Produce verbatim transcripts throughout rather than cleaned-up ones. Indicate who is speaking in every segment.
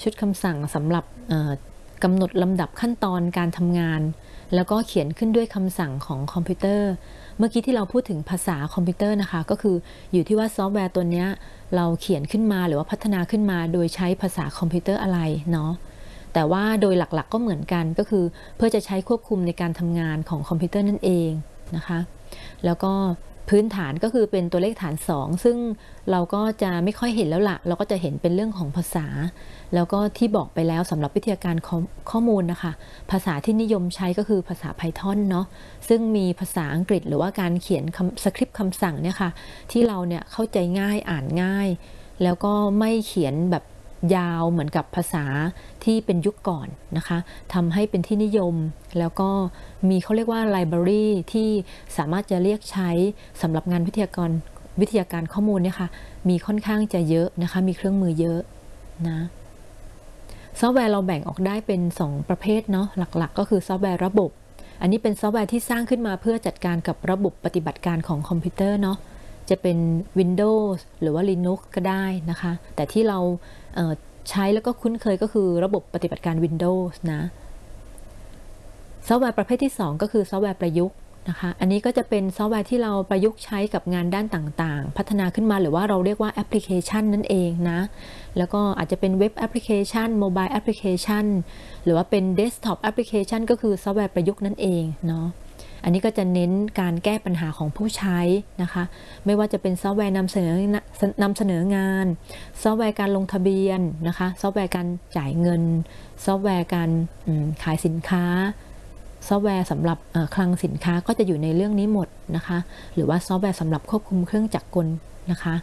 Speaker 1: ชุดคำสั่งสำหรับกำหนดลำดับขั้นตอนการทำงานแล้วก็เขียนขึ้นด้วยคำสั่งของคอมพิวเตอร์เมื่อกี้ที่เราพูดถึงภาษาคอมพิวเตอร์นะคะก็คืออยู่ที่ว่าซอฟต์แวร์ตัวนี้เราเขียนขึ้นมาหรือว่าพัฒนาขึ้นมาโดยใช้ภาษาคอมพิวเตอร์อะไรเนาะแต่ว่าโดยหลักๆก็เหมือนกันก็คือเพื่อจะใช้ควบคุมในการทำงานของคอมพิวเตอร์นั่นเองนะคะแล้วก็พื้นฐานก็คือเป็นตัวเลขฐานสองซึ่งเราก็จะไม่ค่อยเห็นแล้วละเราก็จะเห็นเป็นเรื่องของภาษาแล้วก็ที่บอกไปแล้วสำหรับวิทยาการข้อมูลนะคะภาษาที่นิยมใช้ก็คือภาษา Python เนาะซึ่งมีภาษาอังกฤษหรือว่าการเขียนสคริปต์คำสั่งเนี่ยค่ะที่เราเนี่ยเข้าใจง่ายอ่านง่ายแล้วก็ไม่เขียนแบบยาวเหมือนกับภาษาที่เป็นยุคก่อนนะคะทำให้เป็นที่นิยมแล้วก็มีเขาเรียกว่าไลบรารีที่สามารถจะเรียกใช้สำหรับงานวิทยากรวิทยาการข้อมูลเนี่ยค่ะมีค่อนข้างจะเยอะนะคะมีเครื่องมือเยอะนะซอฟต์แวร์เราแบ่งออกได้เป็นสองประเภทเนาะหลักๆก็คือซอฟต์แวร์ระบบอันนี้เป็นซอฟต์แวร์ที่สร้างขึ้นมาเพื่อจัดการกับระบบปฏิบัติการของคอมพิวเตอร์เนาะจะเป็น Windows หรือว่า Linux ก็ได้นะคะแต่ที่เราใช้แล้วก็คุ้นเคยก็คือระบบปฏิบัติการ Windows นะซอฟต์แวร์ประเภทที่สองก็คือซอฟต์แวร์ประยุกต์นะคะอันนี้ก็จะเป็นซอฟต์แวร์ที่เราประยุกต์ใช้กับงานด้านต่างๆพัฒนาขึ้นมาหรือว่าเราเรียกว่าแอปพลิเคชันนั่นเองนะแล้วก็อาจจะเป็นเว็บแอปพลิเคชันโมบายแอปพลิเคชันหรือว่าเป็นเดสก์ท็อปแอปพลิเคชันก็คือซอฟต์แวร์ประยุกต์นั่นเองเนาะอันนี้ก็จะเน้นการแก้ปัญหาของผู้ใช้นะคะไม่ว่าจะเป็นซอฟต์แวร์นำเสนอนำเสนองานซอฟต์แวร์การลงทะเบียนนะคะซอฟต์แวร์การจ่ายเงินซอฟต์แวร์การขายสินค้าซอฟต์แวร์สำหรับคลังสินค้าก็จะอยู่ในเรื่องนี้หมดนะคะหรือว่าซอฟต์แวร์สำหรับควบคุมเครื่องจักรกลนะคะ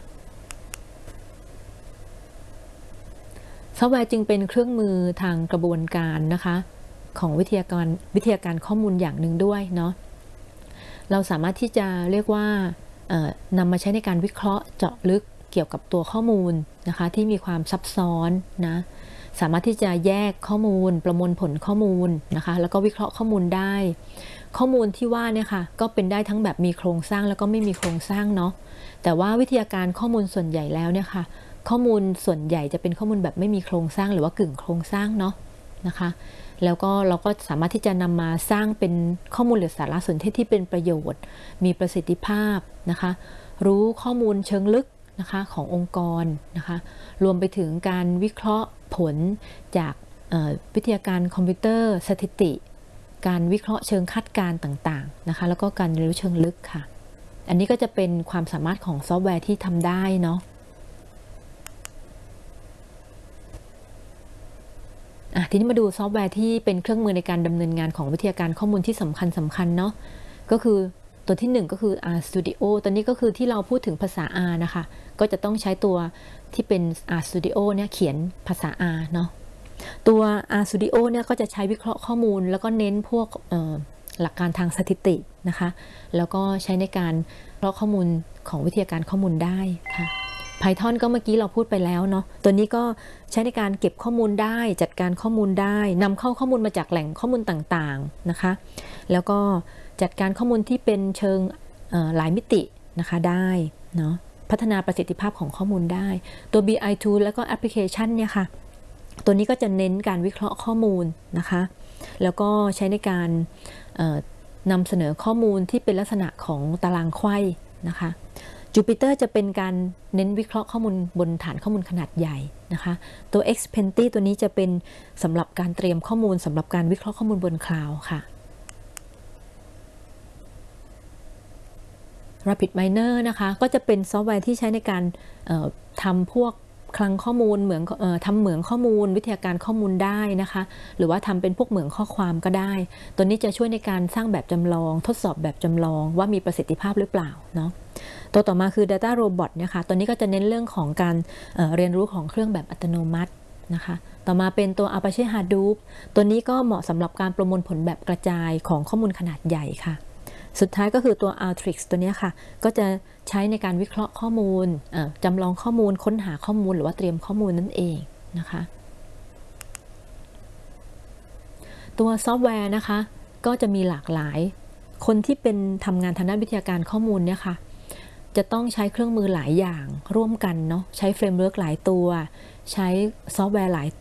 Speaker 1: ซอฟต์แวร์จึงเป็นเครื่องมือทางกระบวนการนะคะของวิทยาการวิทยาการข้อมูลอย่างหนึ่งด้วยเนาะเราสามารถที่จะเรียกว่านำมาใช้ในการวิเคราะห์เจาะลึกเกี่ยวกับตัวข้อมูลนะคะที่มีความซับซ้อนนะสามารถที่จะแยกข้อมูลประมวลผลข้อมูลนะคะแล้วก็วิเคราะห์ข้อมูลได้ข้อมูลที่ว่าเนี่ยค่ะก็เป็นได้ทั้งแบบมีโครงสร้างแล้วก็ไม่มีโครงสร้างเนาะแต่ว่าวิทยาการข้อมูลส่วนใหญ่แล้วเนี่ยค่ะข้อมูลส่วนใหญ่จะเป็นข้อมูลแบบไม่มีโครงสร้างหรือว่ากึ่งโครงสร้างเนาะนะคะแล้วก็เราก็สามารถที่จะนำมาสร้างเป็นข้อมูลหรือสารสนเทศที่เป็นประโยชน์มีประสิทธิภาพนะคะรู้ข้อมูลเชิงลึกนะคะขององค์กรนะคะรวมไปถึงการวิเคราะห์ผลจากวิทยาการคอมพิวเตอร์สถิติการวิเคราะห์เชิงคาดการณ์ต่างๆนะคะแล้วก็การเรียนรู้เชิงลึกค่ะอันนี้ก็จะเป็นความสามารถของซอฟต์แวร์ที่ทำได้เนาะทีนี้มาดูซอฟต์แวร์ที่เป็นเครื่องมือในการดำเนินงานของวิทยาการข้อมูลที่สำคัญสำคัญเนาะก็คือตัวที่หนึ่งก็คือ อาร์ Studio ตัวนี้ก็คือที่เราพูดถึงภาษา R นะคะก็จะต้องใช้ตัวที่เป็น อาร์ Studio เนี่ยเขียนภาษา R เนาะตัว อาร์ Studio เนี่ยก็จะใช้วิเคราะห์ข้อมูลแล้วก็เน้นพวกหลักการทางสถิตินะคะแล้วก็ใช้ในการวิเคราะห์ข้อมูลของวิทยาการข้อมูลได้ค่ะPython ก็เมื่อกี้เราพูดไปแล้วเนาะตัวนี้ก็ใช้ในการเก็บข้อมูลได้จัดการข้อมูลได้นำเข้าข้อมูลมาจากแหล่งข้อมูลต่างๆนะคะแล้วก็จัดการข้อมูลที่เป็นเชิงหลายมิตินะคะได้เนาะพัฒนาประสิทธิภาพของข้อมูลได้ตัว บี ไอ Tool แล้วก็แอปพลิเคชันเนี่ยค่ะตัวนี้ก็จะเน้นการวิเคราะห์ข้อมูลนะคะแล้วก็ใช้ในการนำเสนอข้อมูลที่เป็นลักษณะของตารางไขว้นะคะJupyter จะเป็นการเน้นวิเคราะห์ข้อมูลบนฐานข้อมูลขนาดใหญ่นะคะตัว Xpenti ตัวนี้จะเป็นสำหรับการเตรียมข้อมูลสำหรับการวิเคราะห์ข้อมูลบนคลาวด์ค่ะ RapidMiner นะคะก็จะเป็นซอฟต์แวร์ที่ใช้ในการทำพวกคลังข้อมูลเหมืองเอ่อทำเหมืองข้อมูลวิทยาการข้อมูลได้นะคะหรือว่าทำเป็นพวกเหมืองข้อความก็ได้ตัวนี้จะช่วยในการสร้างแบบจำลองทดสอบแบบจำลองว่ามีประสิทธิภาพหรือเปล่าเนาะตัวต่อมาคือ Data Robot นะคะตัวนี้ก็จะเน้นเรื่องของการเอ่อเรียนรู้ของเครื่องแบบอัตโนมัตินะคะต่อมาเป็นตัว Apache Hadoop ตัวนี้ก็เหมาะสำหรับการประมวลผลแบบกระจายของข้อมูลขนาดใหญ่ค่ะสุดท้ายก็คือตัว Alteryx ตัวนี้ค่ะก็จะใช้ในการวิเคราะห์ข้อมูลจำลองข้อมูลค้นหาข้อมูลหรือว่าเตรียมข้อมูลนั่นเองนะคะตัวซอฟต์แวร์นะคะก็จะมีหลากหลายคนที่เป็นทำงานทางด้านวิทยาการข้อมูลเนี่ยค่ะจะต้องใช้เครื่องมือหลายอย่างร่วมกันเนาะใช้เฟรมเวิร์กหลายตัวใช้ซอฟต์แวร์หลาย